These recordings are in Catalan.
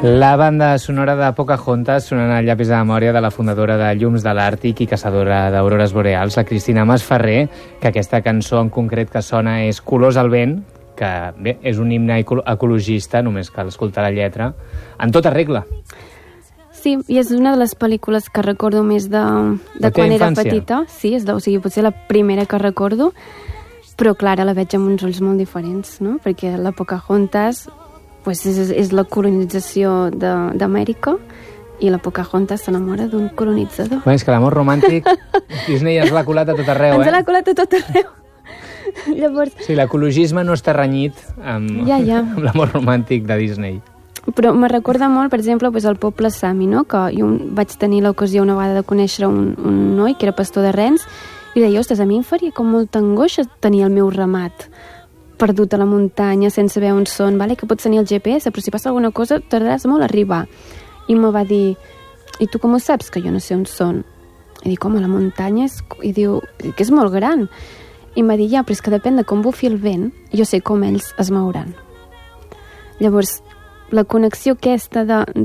La banda sonora de Pocahontas sonant al llapis de memòria de la fundadora de Llums de l'Àrtic i caçadora d'aurores boreals, la Cristina Masferrer, que aquesta cançó en concret que sona és Colors al vent, que bé, és un himne ecologista, només cal escoltar la lletra, en tota regla. Sí, i és una de les pel·lícules que recordo més de quan era petita. Sí, o sigui, potser la primera que recordo, però clar, la veig amb uns ulls molt diferents, no? Perquè la Pocahontas pues, és la colonització d'Amèrica i la Pocahontas s'enamora d'un colonitzador. Bé, és que l'amor romàntic Disney ens l'ha colat a tot arreu, Ens l'ha colat a tot arreu. Llavors... Sí, l'ecologisme no està renyit amb l'amor romàntic de Disney. Però me recorda molt, per exemple, pues, el poble Sami, no? Que jo vaig tenir l'ocasió una vegada de conèixer un noi que era pastor de rens i deia, ostres, a mi em faria com molta angoixa tenir el meu ramat perdut a la muntanya sense saber on són, vale? Que pots tenir el GPS, però si passa alguna cosa tardaràs molt a arribar. I me va dir, i tu com ho saps que jo no sé on són? I dic, home, la muntanya i diu, que és molt gran. I em va dir, ja, però és que depèn de com bufi el vent, jo sé com ells es mouran. Llavors, la connexió aquesta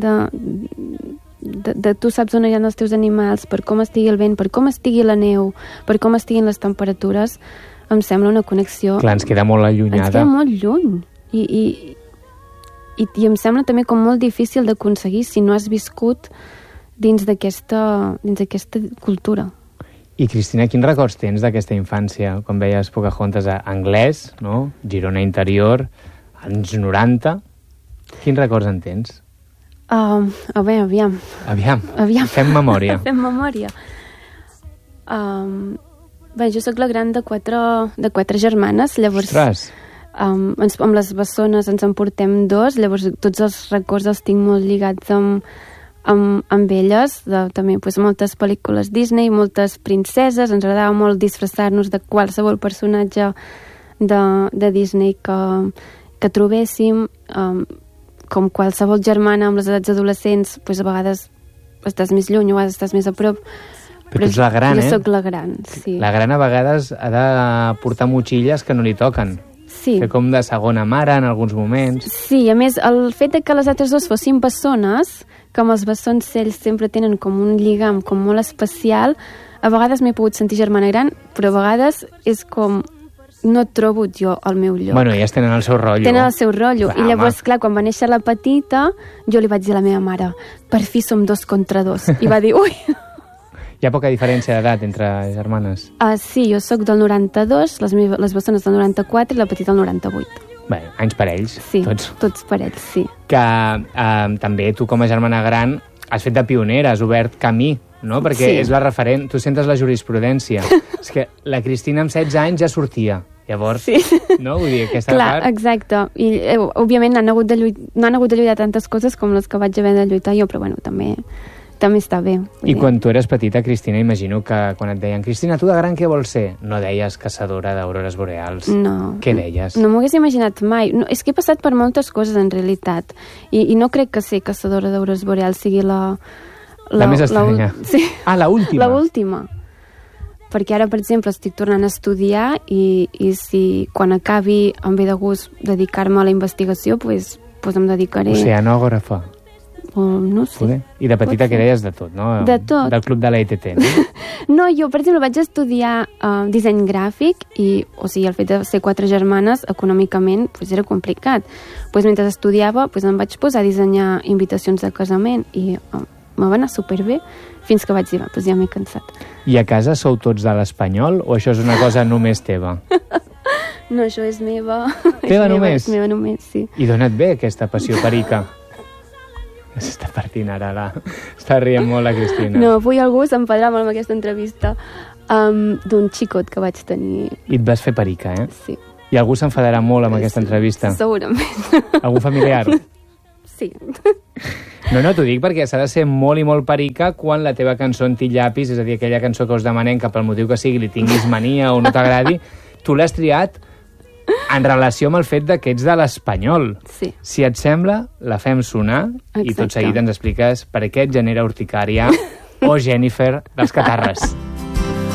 de tu saps on hi ha els teus animals, per com estigui el vent, per com estigui la neu, per com estiguin les temperatures, em sembla una connexió... Clar, ens queda molt allunyada. Ens queda molt lluny. I em sembla també com molt difícil d'aconseguir si no has viscut dins d'aquesta cultura. I, Cristina, quins records tens d'aquesta infància? Com veies Pocahontas a anglès, no? Girona interior, anys 90... Quins records en tens? A veure, aviam. Fem memòria. Fem memòria. Bé, jo sóc la gran de quatre germanes, llavors... Ostres! Amb les bessones ens en portem 2, llavors tots els records els tinc molt lligats amb elles, també pues, moltes pel·lícules Disney, moltes princeses, ens agradava molt disfressar-nos de qualsevol personatge de Disney que trobéssim, com qualsevol germana amb les edats adolescents, pues a vegades estàs més lluny, a vegades estàs més a prop. Però tu ets la gran, Jo sóc la gran, sí. La gran a vegades ha de portar motxilles que no li toquen. Sí. Fer com de segona mare en alguns moments. Sí, a més, el fet de que les altres dues fossin bessones, com els bessons ells sempre tenen com un lligam com molt especial, a vegades m'he pogut sentir germana gran, però a vegades és com... no trobo jo el meu lloc. Bueno, elles tenen el seu rotllo. Tenen el seu rotllo. Clar, i llavors, clar, quan va néixer la petita, jo li vaig dir a la meva mare, per fi som 2 contra 2. I va dir, ui! Hi ha poca diferència d'edat entre germanes. Sí, jo sóc del 92, les bessones del 94 i la petita del 98. Bé, anys parells. Sí, tots parells, sí. Que també tu com a germana gran has fet de pionera, has obert camí, no? Perquè és la referent, tu sentes la jurisprudència. És que la Cristina amb 16 anys ja sortia. Llavors, no? Vull dir, aquesta part... Exacte. I, òbviament, no han hagut de lluitar tantes coses com les que vaig haver de lluitar jo, però bueno, també està bé. I quan tu eres petita, Cristina, imagino que quan et deien Cristina, tu de gran què vols ser? No deies caçadora d'aurores boreals. No. Què deies? No m'ho hagués imaginat mai. No, és que he passat per moltes coses, en realitat. I no crec que ser caçadora d'aurores boreals sigui la més estranya. Sí. L'última. L'última. Perquè ara, per exemple, estic tornant a estudiar i si quan acabi em ve de gust dedicar-me a la investigació, pues em dedicaré... Oceanògrafa. No sé. I de petita que deies de tot, no? De tot. Del club de l'ETT, no? No, jo, per exemple, vaig estudiar disseny gràfic i, o sigui, el fet de ser 4 germanes, econòmicament, pues, era complicat. Pues, mentre estudiava, pues, em vaig posar a dissenyar invitacions de casament i me va anar superbé fins que vaig dir, pues ja m'he cansat. I a casa sou tots de l'Espanyol o això és una cosa només teva? No, això és meva. Teva només? És meva només, sí. I d'on et ve aquesta passió perica? S'està partint ara Està rient molt la Cristina. No, avui algú s'enfadarà molt amb aquesta entrevista d'un xicot que vaig tenir. I et vas fer perica, eh? Sí. I algú s'enfadarà molt amb aquesta entrevista? Segurament. Algun familiar? Sí. No, t'ho dic perquè s'ha de ser molt i molt perica quan la teva cançó en llapis, és a dir, aquella cançó que us demanem que pel motiu que sigui li tinguis mania o no t'agradi, tu l'has triat en relació amb el fet que ets de l'Espanyol. Sí. Si et sembla, la fem sonar. Exacte. I tot seguit ens expliques per què et genera urticària o Jennifer dels Catarres.